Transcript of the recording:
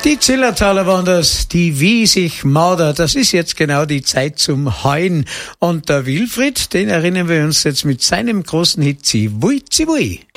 Die Zillertaler Wanders, die wie sich Mauder, das ist jetzt genau die Zeit zum Heuen. Und der Wilfried, den erinnern wir uns jetzt mit seinem großen Hit Zivui Zivui.